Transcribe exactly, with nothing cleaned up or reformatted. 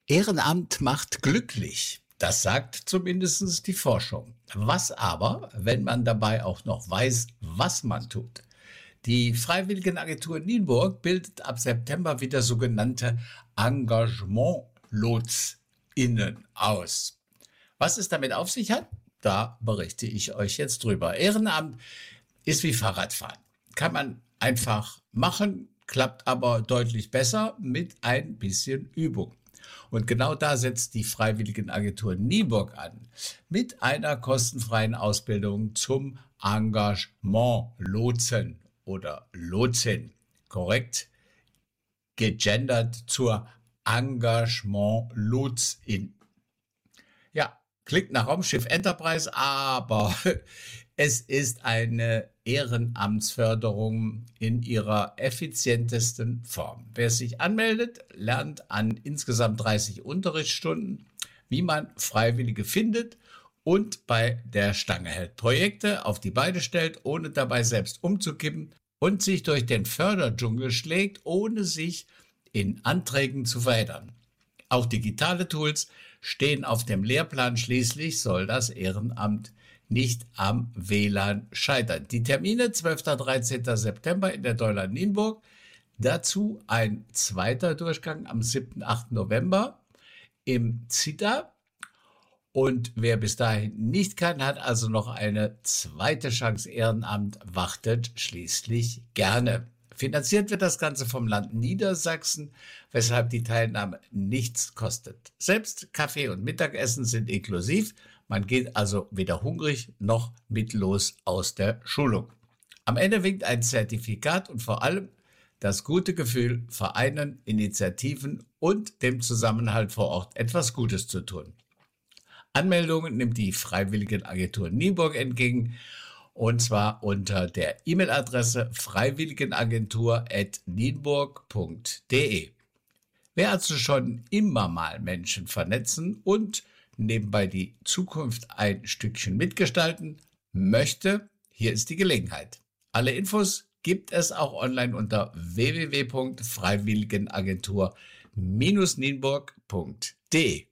Ehrenamt macht glücklich. Das sagt zumindest die Forschung. Was aber, wenn man dabei auch noch weiß, was man tut? Die Freiwilligenagentur Nienburg bildet ab September wieder sogenannte Engagement-LotsInnen aus. Was es damit auf sich hat, da berichte ich euch jetzt drüber. Ehrenamt ist wie Fahrradfahren. Kann man einfach machen, klappt aber deutlich besser mit ein bisschen Übung. Und genau da setzt die Freiwilligenagentur Nienburg an, mit einer kostenfreien Ausbildung zum Engagement-Lotsen oder Lotsin. Korrekt gegendert zur Engagement-Lotsin. Ja, klingt nach Raumschiff Enterprise, aber es ist eine Ehrenamtsförderung in ihrer effizientesten Form. Wer sich anmeldet, lernt an insgesamt dreißig Unterrichtsstunden, wie man Freiwillige findet und bei der Stange hält. Projekte auf die Beine stellt, ohne dabei selbst umzukippen und sich durch den Förderdschungel schlägt, ohne sich in Anträgen zu verheddern. Auch digitale Tools stehen auf dem Lehrplan. Schließlich soll das Ehrenamt nicht am W L A N scheitern. Die Termine zwölfter und dreizehnter September in der Deuler Nienburg. Dazu ein zweiter Durchgang am siebten und achten November im ZITA. Und wer bis dahin nicht kann, hat also noch eine zweite Chance. Ehrenamt wartet schließlich gerne. Finanziert wird das Ganze vom Land Niedersachsen, weshalb die Teilnahme nichts kostet. Selbst Kaffee und Mittagessen sind inklusiv. Man geht also weder hungrig noch mittellos aus der Schulung. Am Ende winkt ein Zertifikat und vor allem das gute Gefühl, Vereinen, Initiativen und dem Zusammenhalt vor Ort etwas Gutes zu tun. Anmeldungen nimmt die Freiwilligenagentur Nienburg entgegen. Und zwar unter der E-Mail-Adresse freiwilligenagentur at nienburg punkt de. Wer also schon immer mal Menschen vernetzen und nebenbei die Zukunft ein Stückchen mitgestalten möchte, hier ist die Gelegenheit. Alle Infos gibt es auch online unter w w w punkt freiwilligenagentur Bindestrich nienburg punkt de.